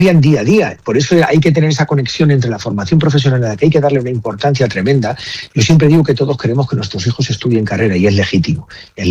día a día. Por eso hay que tener esa conexión entre la formación profesional, a la que hay que darle una importancia tremenda. Yo siempre digo que todos queremos que nuestros hijos estudien carrera y es legítimo,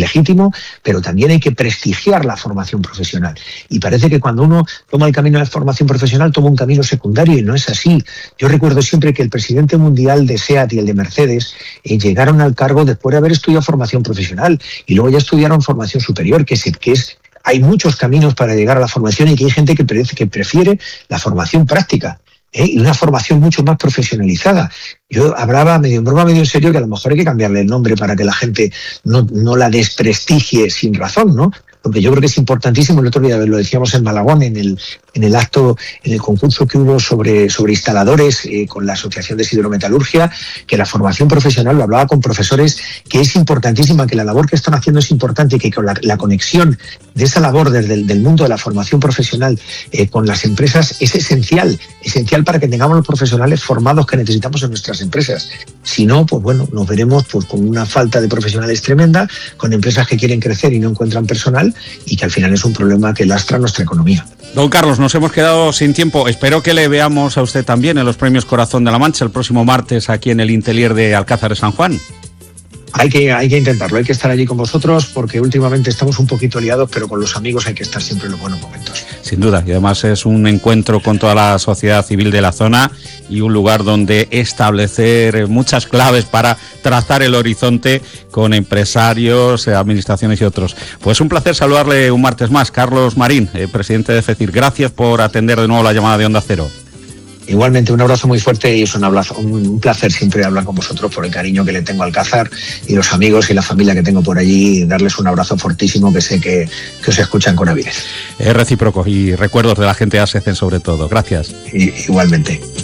pero también hay que prestigiar la formación profesional. Y parece que cuando uno toma el camino de la formación profesional toma un camino secundario y no es así. Yo recuerdo siempre que el presidente mundial de SEAT y el de Mercedes llegaron al cargo después de haber estudiado formación profesional y luego ya estudiaron formación superior, hay muchos caminos para llegar a la formación y que hay gente que prefiere la formación práctica y una formación mucho más profesionalizada. Yo hablaba medio en broma, medio en serio, que a lo mejor hay que cambiarle el nombre para que la gente no la desprestigie sin razón, ¿no? Porque yo creo que es importantísimo. El otro día lo decíamos en Malagón, en el acto, en el concurso que hubo sobre instaladores con la Asociación de Siderometalurgia, que la formación profesional, lo hablaba con profesores, que es importantísima, que la labor que están haciendo es importante y que con la conexión de esa labor del mundo de la formación profesional con las empresas es esencial para que tengamos los profesionales formados que necesitamos en nuestras empresas. Si no, pues bueno, nos veremos pues con una falta de profesionales tremenda, con empresas que quieren crecer y no encuentran personal, y que al final es un problema que lastra nuestra economía. Don Carlos, nos hemos quedado sin tiempo. Espero que le veamos a usted también en los premios Corazón de la Mancha el próximo martes aquí en el Intelier de Alcázar de San Juan. Hay que intentarlo, hay que estar allí con vosotros porque últimamente estamos un poquito liados, pero con los amigos hay que estar siempre en los buenos momentos. Sin duda, y además es un encuentro con toda la sociedad civil de la zona y un lugar donde establecer muchas claves para trazar el horizonte con empresarios, administraciones y otros. Pues un placer saludarle un martes más. Carlos Marín, presidente de FECIR, gracias por atender de nuevo la llamada de Onda Cero. Igualmente, un abrazo muy fuerte y es un placer siempre hablar con vosotros por el cariño que le tengo a Alcázar y los amigos y la familia que tengo por allí, darles un abrazo fortísimo que sé que os escuchan con avidez. Es recíproco y recuerdos de la gente de ASECEN sobre todo. Gracias. Igualmente.